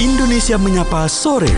Indonesia Menyapa Sore.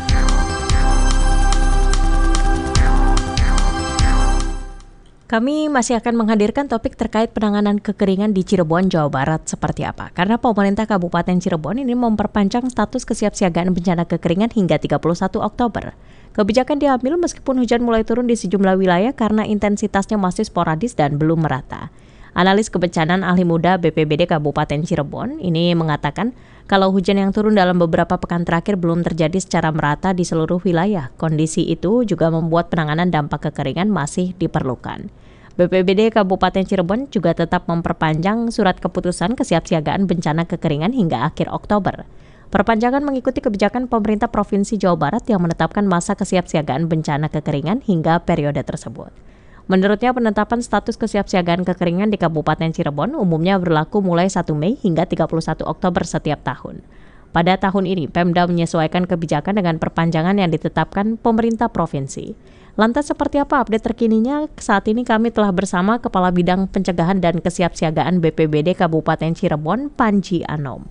Kami masih akan menghadirkan topik terkait penanganan kekeringan di Cirebon, Jawa Barat seperti apa. Karena pemerintah Kabupaten Cirebon ini memperpanjang status kesiapsiagaan bencana kekeringan hingga 31 Oktober. Kebijakan diambil meskipun hujan mulai turun di sejumlah wilayah karena intensitasnya masih sporadis dan belum merata. Analis kebencanaan ahli muda BPBD Kabupaten Cirebon ini mengatakan kalau hujan yang turun dalam beberapa pekan terakhir belum terjadi secara merata di seluruh wilayah. Kondisi itu juga membuat penanganan dampak kekeringan masih diperlukan. BPBD Kabupaten Cirebon juga tetap memperpanjang surat keputusan kesiapsiagaan bencana kekeringan hingga akhir Oktober. Perpanjangan mengikuti kebijakan pemerintah Provinsi Jawa Barat yang menetapkan masa kesiapsiagaan bencana kekeringan hingga periode tersebut. Menurutnya, penetapan status kesiapsiagaan kekeringan di Kabupaten Cirebon umumnya berlaku mulai 1 Mei hingga 31 Oktober setiap tahun. Pada tahun ini, Pemda menyesuaikan kebijakan dengan perpanjangan yang ditetapkan pemerintah provinsi. Lantas seperti apa update terkininya? Saat ini kami telah bersama Kepala Bidang Pencegahan dan Kesiapsiagaan BPBD Kabupaten Cirebon, Panji Anom.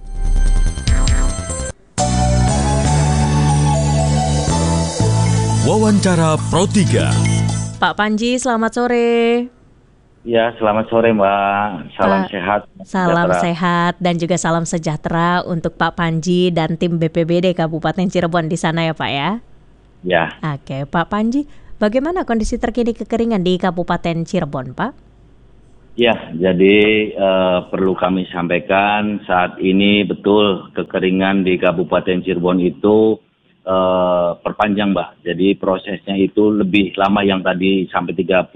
Wawancara Pro 3. Pak Panji, selamat sore. Ya, selamat sore Mbak. Salam sehat. Salam sehat dan juga salam sejahtera untuk Pak Panji dan tim BPBD Kabupaten Cirebon di sana ya Pak ya. Ya. Oke, Pak Panji, bagaimana kondisi terkini kekeringan di Kabupaten Cirebon, Pak? Ya, jadi perlu kami sampaikan saat ini betul kekeringan di Kabupaten Cirebon itu perpanjang Mbak. Jadi prosesnya itu lebih lama yang tadi sampai 31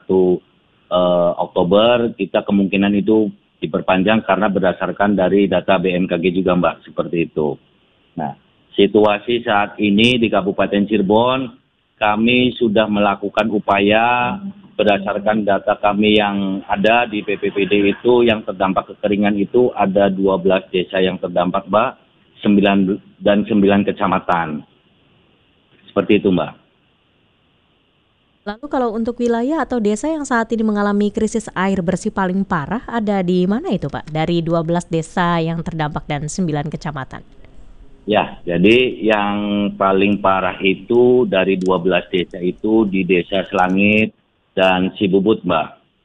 Oktober, kita kemungkinan itu diperpanjang karena berdasarkan dari data BMKG juga Mbak, seperti itu. Nah, situasi saat ini di Kabupaten Cirebon, kami sudah melakukan upaya berdasarkan data kami yang ada di BPBD itu yang terdampak kekeringan itu ada 12 desa yang terdampak Mbak, 9 kecamatan. Seperti itu Mbak. Lalu kalau untuk wilayah atau desa yang saat ini mengalami krisis air bersih paling parah ada di mana itu Pak? Dari 12 desa yang terdampak dan 9 kecamatan. Ya, jadi yang paling parah itu dari 12 desa itu di Desa Selangit dan Cibubut, Mbak.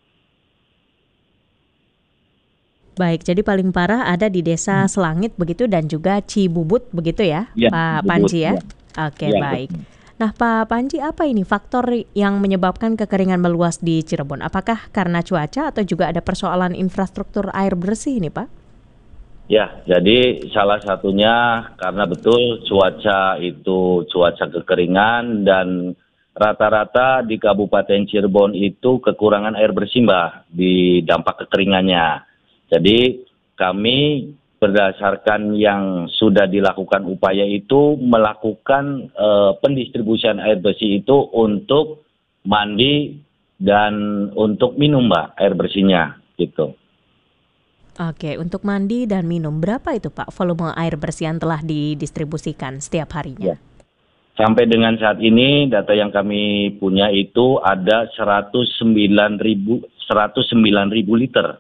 Baik, jadi paling parah ada di Desa Selangit begitu dan juga Cibubut begitu ya, Ya, Pak Cibubut, Panji ya? ya. Oke, Ya, baik. betul. Nah, Pak Panji, apa ini faktor yang menyebabkan kekeringan meluas di Cirebon? Apakah karena cuaca atau juga ada persoalan infrastruktur air bersih ini, Pak? Ya, jadi salah satunya karena betul cuaca itu cuaca kekeringan dan rata-rata di Kabupaten Cirebon itu kekurangan air bersih, Mbak, di dampak kekeringannya. Jadi kami berdasarkan yang sudah dilakukan upaya itu melakukan pendistribusian air bersih itu untuk mandi dan untuk minum Mbak, air bersihnya gitu. Oke, untuk mandi dan minum berapa itu Pak volume air bersih yang telah didistribusikan setiap harinya? Ya. Sampai dengan saat ini data yang kami punya itu ada 109.000 liter.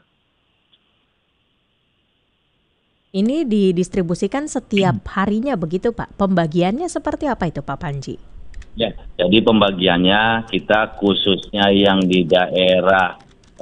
Ini didistribusikan setiap harinya begitu Pak. Pembagiannya seperti apa itu Pak Panji? Ya, jadi pembagiannya kita khususnya yang di daerah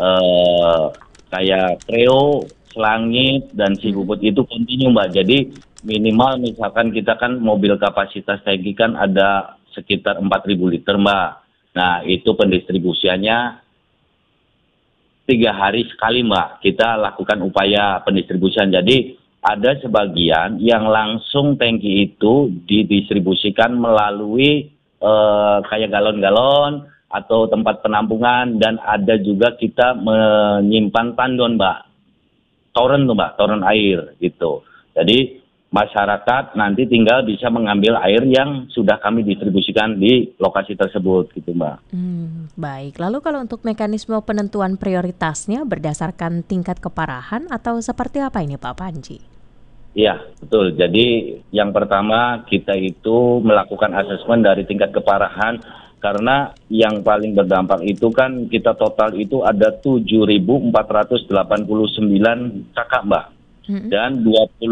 kayak Kreo, Selangit, dan Cibubut itu kontinu Mbak. Jadi minimal misalkan kita kan mobil kapasitas tangki kan ada sekitar 4.000 liter Mbak. Nah itu pendistribusiannya 3 hari sekali Mbak. Kita lakukan upaya pendistribusian. Jadi ada sebagian yang langsung tangki itu didistribusikan melalui kayak galon-galon atau tempat penampungan dan ada juga kita menyimpan tandon Mbak. Toren tuh Mbak, toren air gitu. Jadi masyarakat nanti tinggal bisa mengambil air yang sudah kami distribusikan di lokasi tersebut gitu Mbak. Baik, lalu kalau untuk mekanisme penentuan prioritasnya berdasarkan tingkat keparahan atau seperti apa ini Pak Panji? Iya, betul. Jadi yang pertama kita itu melakukan asesmen dari tingkat keparahan karena yang paling berdampak itu kan kita total itu ada 7.489 kakak Mbak. dan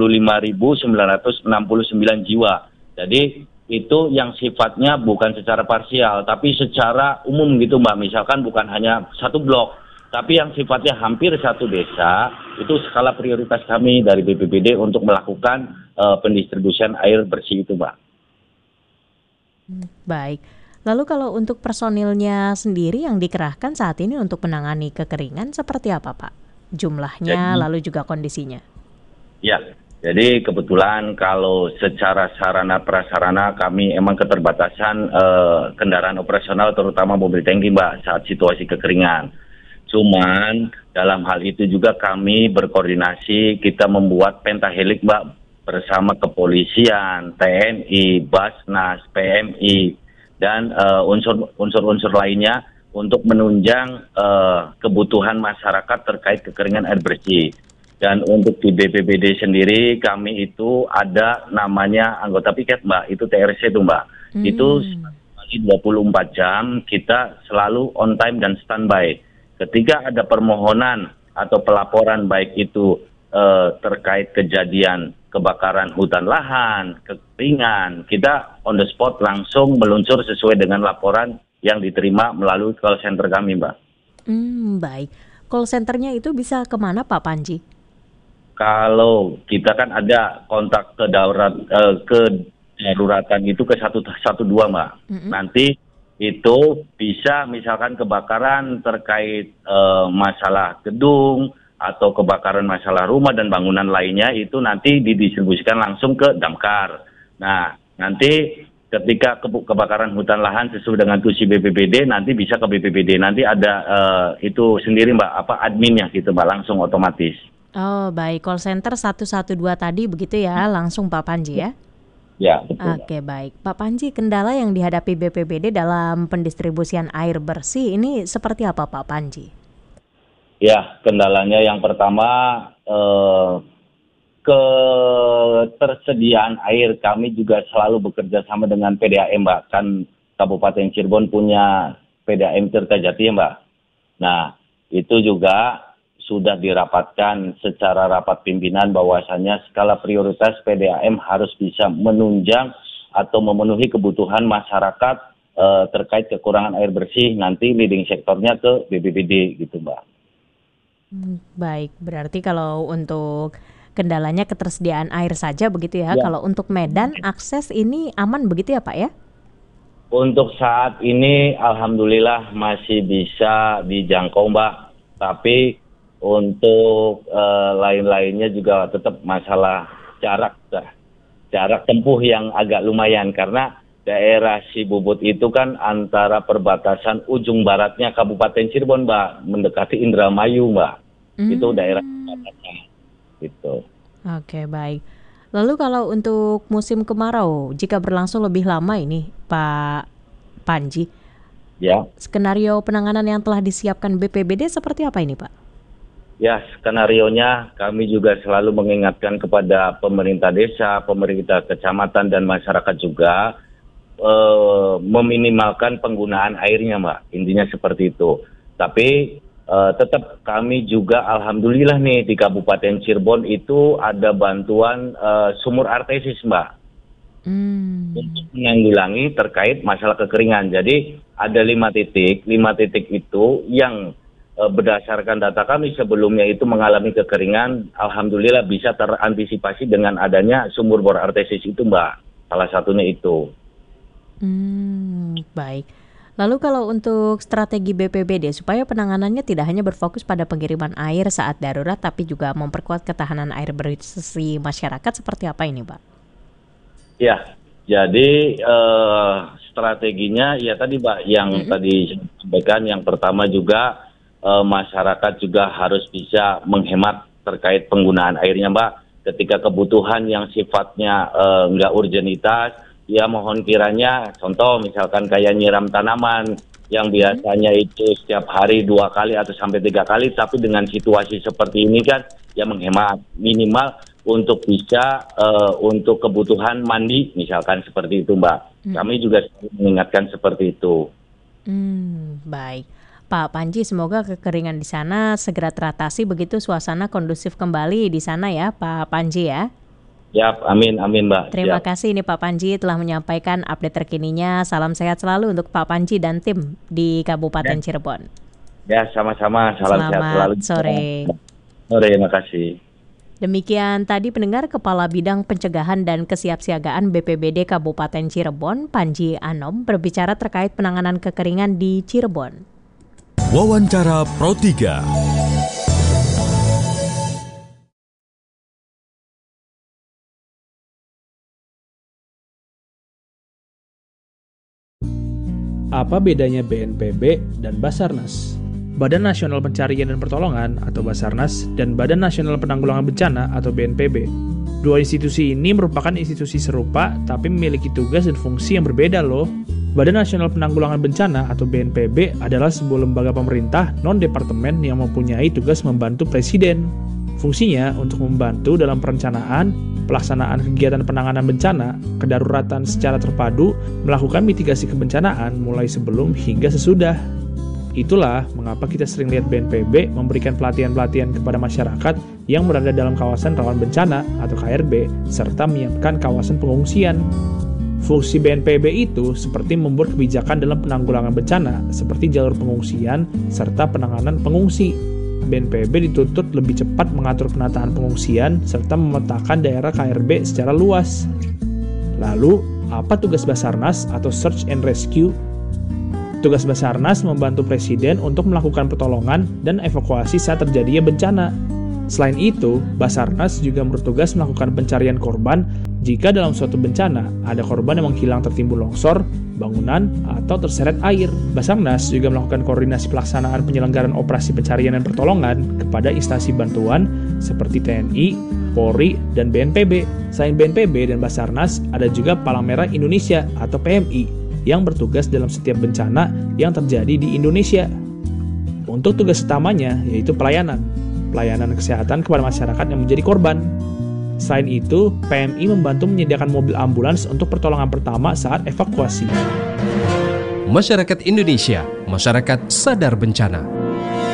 25.969 jiwa. Jadi itu yang sifatnya bukan secara parsial, tapi secara umum gitu Mbak. Misalkan bukan hanya satu blok, tapi yang sifatnya hampir satu desa, itu skala prioritas kami dari BPBD untuk melakukan pendistribusian air bersih itu Mbak. Baik. Lalu kalau untuk personilnya sendiri yang dikerahkan saat ini untuk menangani kekeringan seperti apa Pak? Jumlahnya lalu juga kondisinya? Ya, jadi kebetulan kalau secara sarana prasarana kami emang keterbatasan kendaraan operasional terutama mobil tangki Mbak saat situasi kekeringan. Cuman dalam hal itu juga kami berkoordinasi, kita membuat pentahelik Mbak bersama kepolisian, TNI, Basnas, PMI, dan unsur-unsur lainnya untuk menunjang kebutuhan masyarakat terkait kekeringan air bersih. Dan untuk di BPBD sendiri kami itu ada namanya anggota piket Mbak, itu TRC itu Mbak. Itu 24 jam kita selalu on time dan standby. Ketika ada permohonan atau pelaporan baik itu terkait kejadian kebakaran hutan lahan, kekeringan, kita on the spot langsung meluncur sesuai dengan laporan yang diterima melalui call center kami Mbak. Baik, call centernya itu bisa kemana Pak Panji? Kalau kita kan ada kontak kedaruratan itu ke 112 Mbak. Nanti itu bisa misalkan kebakaran terkait masalah gedung atau kebakaran masalah rumah dan bangunan lainnya itu nanti didistribusikan langsung ke Damkar. Nah, nanti ketika kebakaran hutan lahan sesuai dengan tusi BPBD nanti bisa ke BPBD. Nanti ada itu sendiri Mbak, adminnya gitu Mbak, langsung otomatis. Oh baik, call center 112 tadi begitu ya, langsung Pak Panji ya? Ya, betul. Oke baik, Pak Panji, kendala yang dihadapi BPBD dalam pendistribusian air bersih ini seperti apa Pak Panji? Ya, kendalanya yang pertama ketersediaan air. Kami juga selalu bekerja sama dengan PDAM Mbak, kan Kabupaten Cirebon punya PDAM Tirtajati ya Mbak. Nah, itu juga sudah dirapatkan secara rapat pimpinan bahwasannya skala prioritas PDAM harus bisa menunjang atau memenuhi kebutuhan masyarakat terkait kekurangan air bersih, nanti leading sektornya ke BPBD gitu Mbak. Baik, berarti kalau untuk kendalanya ketersediaan air saja begitu ya. Kalau untuk Medan akses ini aman begitu ya Pak ya? Untuk saat ini alhamdulillah masih bisa dijangkau Mbak, tapi untuk lain-lainnya juga tetap masalah jarak tempuh yang agak lumayan karena daerah Cibubut itu kan antara perbatasan ujung baratnya Kabupaten Cirebon Mbak, mendekati Indramayu Mbak. Itu daerah perbatasan gitu. Oke, baik. Lalu kalau untuk musim kemarau jika berlangsung lebih lama ini Pak Panji, ya, skenario penanganan yang telah disiapkan BPBD seperti apa ini Pak? Ya, skenarionya kami juga selalu mengingatkan kepada pemerintah desa, pemerintah kecamatan, dan masyarakat juga meminimalkan penggunaan airnya, Mbak. Intinya seperti itu. Tapi tetap kami juga alhamdulillah nih di Kabupaten Cirebon itu ada bantuan sumur artesis, Mbak. Untuk menanggulangi terkait masalah kekeringan. Jadi ada 5 titik itu yang berdasarkan data kami sebelumnya itu mengalami kekeringan, alhamdulillah bisa terantisipasi dengan adanya sumur bor artesis itu Mbak, salah satunya itu. Baik. Lalu kalau untuk strategi BPBD supaya penanganannya tidak hanya berfokus pada pengiriman air saat darurat tapi juga memperkuat ketahanan air bersih masyarakat seperti apa ini Pak? Ya, jadi strateginya ya tadi Mbak yang tadi saya sampaikan, yang pertama juga masyarakat juga harus bisa menghemat terkait penggunaan airnya Mbak. Ketika kebutuhan yang sifatnya nggak urgenitas, ya mohon kiranya contoh misalkan kayak nyiram tanaman yang biasanya itu setiap hari 2 kali atau sampai 3 kali, tapi dengan situasi seperti ini kan ya menghemat minimal untuk bisa untuk kebutuhan mandi misalkan seperti itu Mbak. Kami juga mengingatkan seperti itu. Baik. Pak Panji, semoga kekeringan di sana segera teratasi, begitu suasana kondusif kembali di sana ya Pak Panji ya. Siap, amin Mbak. Terima Siap. kasih nih Pak Panji telah menyampaikan update terkininya. Salam sehat selalu untuk Pak Panji dan tim di Kabupaten Cirebon. Ya, sama-sama. Salam sehat selalu. Selamat sore. Sore, terima kasih. Demikian tadi pendengar Kepala Bidang Pencegahan dan Kesiapsiagaan BPBD Kabupaten Cirebon, Panji Anom, berbicara terkait penanganan kekeringan di Cirebon. Wawancara Pro 3. Apa bedanya BNPB dan Basarnas? Badan Nasional Pencarian dan Pertolongan atau Basarnas dan Badan Nasional Penanggulangan Bencana atau BNPB. Dua institusi ini merupakan institusi serupa tapi memiliki tugas dan fungsi yang berbeda loh. Badan Nasional Penanggulangan Bencana atau BNPB adalah sebuah lembaga pemerintah non-departemen yang mempunyai tugas membantu Presiden. Fungsinya untuk membantu dalam perencanaan, pelaksanaan kegiatan penanganan bencana, kedaruratan secara terpadu, melakukan mitigasi kebencanaan mulai sebelum hingga sesudah. Itulah mengapa kita sering lihat BNPB memberikan pelatihan-pelatihan kepada masyarakat yang berada dalam kawasan rawan bencana atau KRB, serta menyiapkan kawasan pengungsian. Fungsi BNPB itu seperti membuat kebijakan dalam penanggulangan bencana, seperti jalur pengungsian, serta penanganan pengungsi. BNPB dituntut lebih cepat mengatur penataan pengungsian serta memetakan daerah KRB secara luas. Lalu, apa tugas Basarnas atau Search and Rescue? Tugas Basarnas membantu Presiden untuk melakukan pertolongan dan evakuasi saat terjadinya bencana. Selain itu, Basarnas juga bertugas melakukan pencarian korban jika dalam suatu bencana ada korban yang menghilang tertimbun longsor, bangunan, atau terseret air. Basarnas juga melakukan koordinasi pelaksanaan penyelenggaraan operasi pencarian dan pertolongan kepada instansi bantuan seperti TNI, Polri, dan BNPB. Selain BNPB dan Basarnas, ada juga Palang Merah Indonesia atau PMI yang bertugas dalam setiap bencana yang terjadi di Indonesia. Untuk tugas utamanya yaitu pelayanan kesehatan kepada masyarakat yang menjadi korban. Selain itu, PMI membantu menyediakan mobil ambulans untuk pertolongan pertama saat evakuasi. Masyarakat Indonesia, masyarakat sadar bencana.